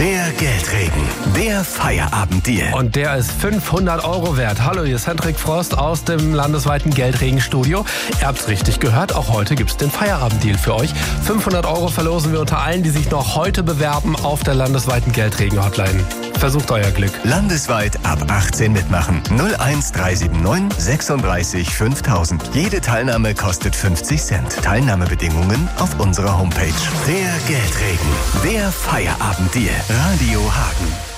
Der Geldregen. Der Feierabenddeal. Und der ist 500 € wert. Hallo, hier ist Hendrik Frost aus dem landesweiten Geldregenstudio. Ihr habt's richtig gehört, auch heute gibt's den Feierabenddeal für euch. 500 € verlosen wir unter allen, die sich noch heute bewerben auf der landesweiten Geldregen-Hotline. Versucht euer Glück. Landesweit ab 18 mitmachen. 01379 36 5000. Jede Teilnahme kostet 50 Cent. Teilnahmebedingungen auf unserer Homepage. Der Geldregen. Der Feierabenddeal. Radio Hagen.